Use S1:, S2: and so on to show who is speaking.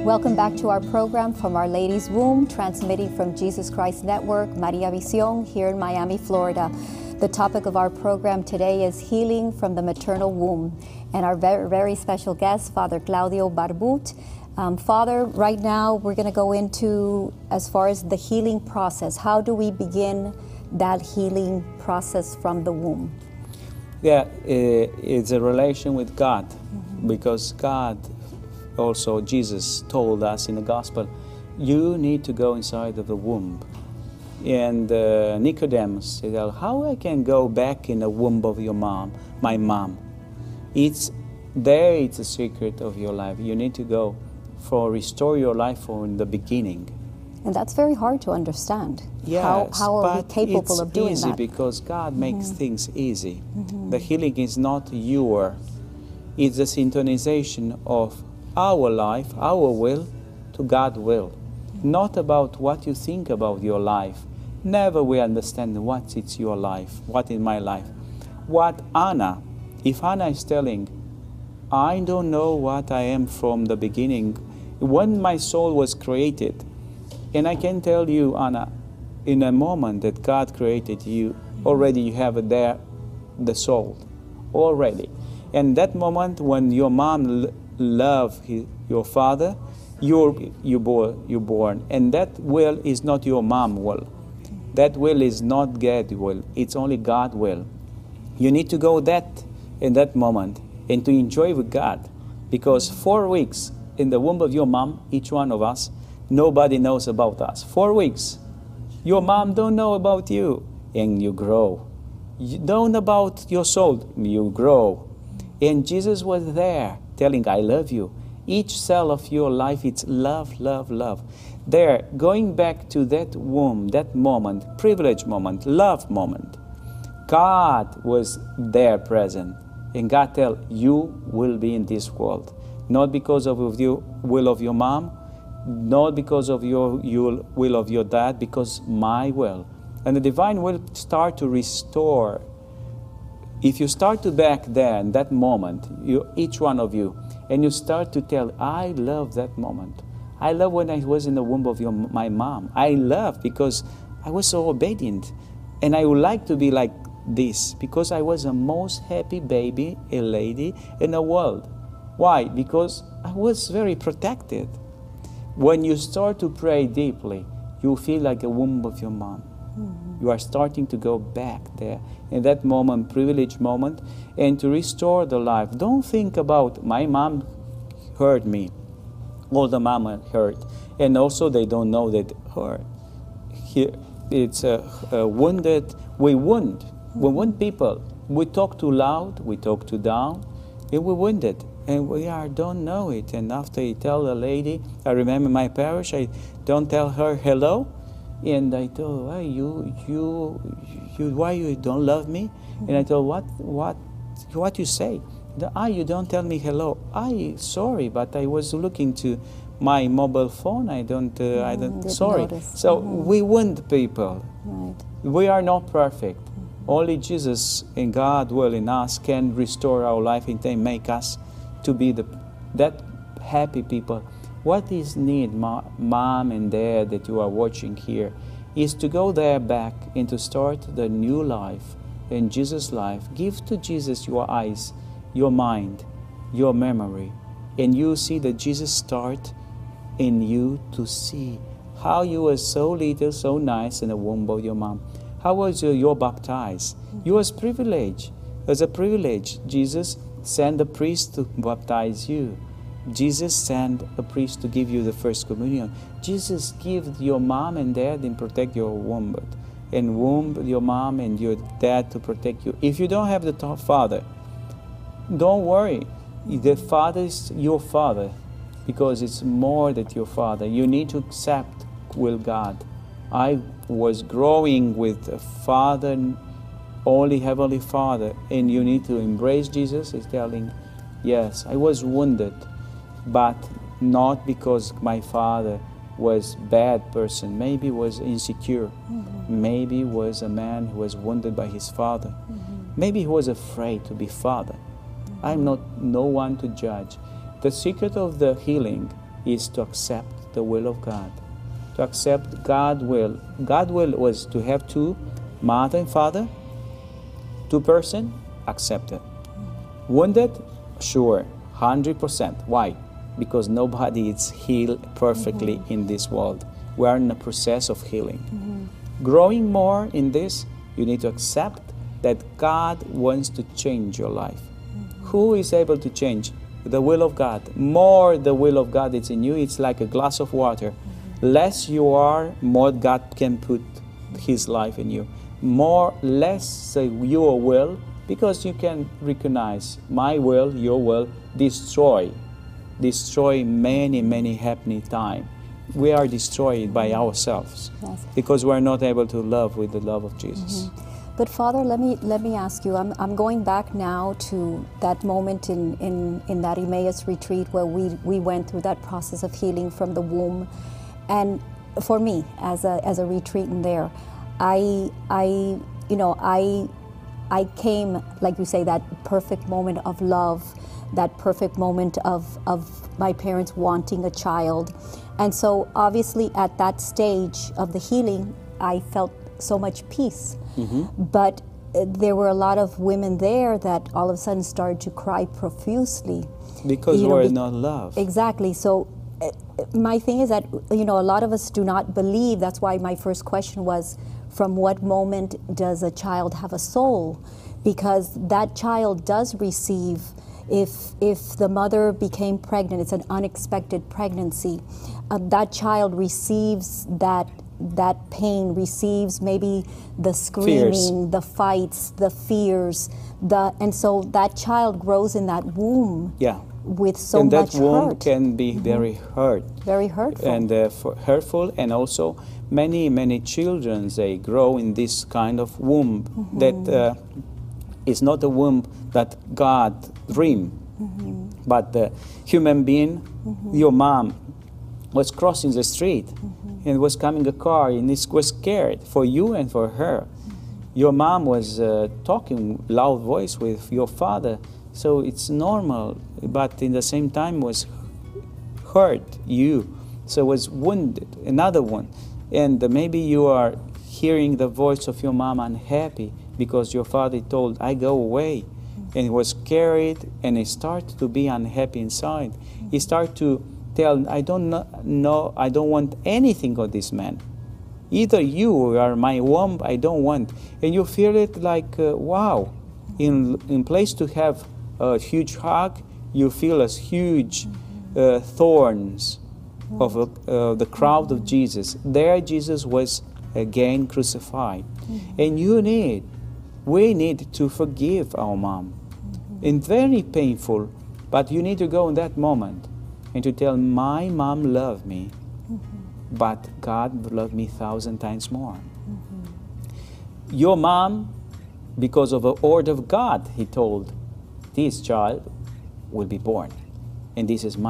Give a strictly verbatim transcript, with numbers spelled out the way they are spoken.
S1: Welcome back to our program from Our Lady's Womb, transmitting from Jesus Christ Network, Maria Visión, here in Miami, Florida. The topic of our program today is healing from the maternal womb. And our very, very special guest, Father Claudio Barbut. Um, Father, right now we're going to go into, as far as the healing process, how do we begin that healing process from the womb?
S2: Yeah, it's a relation with God, mm-hmm. because God, also Jesus told us in the gospel, you need to go inside of the womb. And uh, Nicodemus said, how I can go back in the womb of your mom, my mom? It's there, it's a secret of your life. You need to go for restore your life from the beginning.
S1: And that's very hard to understand.
S2: Yes,
S1: how, how are we
S2: but
S1: capable of doing
S2: that? It's easy because God makes mm-hmm. things easy. Mm-hmm. The healing is not your, it's the synchronization of our life, our will, to God's will. Mm-hmm. Not about what you think about your life. Never we understand what is your life, what is my life. What Anna, if Anna is telling, I don't know what I am from the beginning, when my soul was created, and I can tell you, Anna, in a moment that God created you, already you have there the soul, already. And that moment when your mom loved your father, you're, you born, you're born. And that will is not your mom will. That will is not God's will. It's only God's will. You need to go that in that moment and to enjoy with God. Because four weeks in the womb of your mom, each one of us, nobody knows about us. Four weeks. Your mom don't know about you, and you grow. You don't know about your soul, you grow. And Jesus was there telling, I love you. Each cell of your life, it's love, love, love. There, going back to that womb, that moment, privilege moment, love moment, God was there present. And God tell, you will be in this world. Not because of the will of your mom, not because of your, your will of your dad, because my will. And the divine will start to restore. If you start to back there in that moment, you, each one of you, and you start to tell, I love that moment. I love when I was in the womb of your, my mom. I love because I was so obedient. And I would like to be like this because I was the most happy baby, a lady in the world. Why? Because I was very protected. When you start to pray deeply, you feel like a womb of your mom. Mm-hmm. You are starting to go back there in that moment, privileged moment, and to restore the life. Don't think about, my mom hurt me, or the mama hurt, and also they don't know that hurt. Here, it's a, a wounded, we wound. Mm-hmm. We wound people. We talk too loud, we talk too down, and we wounded. And we are don't know it. And after you tell the lady, I remember my parish, I don't tell her hello. And I told her, hey, you, you, you, why you don't love me? Mm-hmm. And I told, what, what, what you say? The, ah, you don't tell me hello. I sorry, but I was looking to my mobile phone. I don't, uh, mm-hmm. I don't.
S1: Didn't
S2: sorry.
S1: Notice.
S2: So
S1: mm-hmm.
S2: we wound people.
S1: Right.
S2: We are not perfect. Mm-hmm. Only Jesus and God will in us can restore our life and then make us to be the that happy people. What is need, ma mom and dad, that you are watching here, is to go there back and to start the new life in Jesus' life. Give to Jesus your eyes, your mind, your memory, and you see that Jesus start in you to see how you were so little, so nice in the womb of your mom. How was you, you're baptized? You was privileged. As a privilege, Jesus send a priest to baptize you. Jesus sent a priest to give you the first communion. Jesus give your mom and dad and protect your womb. And womb your mom and your dad to protect you. If you don't have the top father, don't worry. The father is your father because it's more than your father. You need to accept with God. I was growing with a father, only Heavenly Father, and you need to embrace Jesus. He's telling, yes, I was wounded, but not because my father was bad person. Maybe was insecure. Mm-hmm. Maybe was a man who was wounded by his father. Mm-hmm. Maybe he was afraid to be father. Mm-hmm. I'm not no one to judge. The secret of the healing is to accept the will of God. To accept God's will. God's will was to have two, mother and father, two person, accepted. Wounded? Sure, one hundred percent. Why? Because nobody is healed perfectly mm-hmm. in this world. We are in a process of healing. Mm-hmm. Growing more in this, you need to accept that God wants to change your life. Mm-hmm. Who is able to change? The will of God. More the will of God is in you, it's like a glass of water. Mm-hmm. Less you are, more God can put His life in you. More, less uh, your will, because you can recognize my will, your will, destroy. Destroy many, many happening time. We are destroyed by ourselves yes. because we are not able to love with the love of Jesus.
S1: Mm-hmm. But Father, let me let me ask you. I'm I'm going back now to that moment in in, in that Emmaus retreat where we we went through that process of healing from the womb, and for me as a as a retreatant there, I I you know I I came, like you say, that perfect moment of love, that perfect moment of of my parents wanting a child. And so obviously at that stage of the healing, I felt so much peace. Mm-hmm. But uh, there were a lot of women there that all of a sudden started to cry profusely.
S2: Because
S1: you
S2: we're
S1: know, be-
S2: not loved.
S1: Exactly. So uh, my thing is that, you know, a lot of us do not believe. That's why my first question was, from what moment does a child have a soul? Because that child does receive, if if the mother became pregnant, it's an unexpected pregnancy, uh, that child receives that that pain, receives maybe the screaming,
S2: fears.
S1: the fights, the fears, the and so that child grows in that womb
S2: yeah.
S1: with so
S2: and
S1: much
S2: that womb
S1: hurt.
S2: can be mm-hmm. very hurt.
S1: Very hurtful.
S2: And uh, for hurtful, and also many, many children, they grow in this kind of womb mm-hmm. that uh, is not a womb that God dreamed, mm-hmm. but the human being, mm-hmm. your mom, was crossing the street mm-hmm. and was coming a car and it was scared for you and for her. Mm-hmm. Your mom was uh, talking loud voice with your father, so it's normal, but in the same time was hurt you, so was wounded, another one. And uh, maybe you are hearing the voice of your mom unhappy because your father told, I go away. Mm-hmm. And he was carried and he started to be unhappy inside. Mm-hmm. He started to tell, I don't know, I don't want anything of this man. Either you are my womb, I don't want. And you feel it like, uh, wow, in, in place to have a huge hug, you feel as huge uh, thorns of uh, the crowd of Jesus. There Jesus was again crucified. Mm-hmm. And you need, we need to forgive our mom. Mm-hmm. And very painful, but you need to go in that moment and to tell, my mom loved me, mm-hmm. but God loved me thousand times more. Mm-hmm. Your mom, because of the order of God, he told, this child will be born, and this is my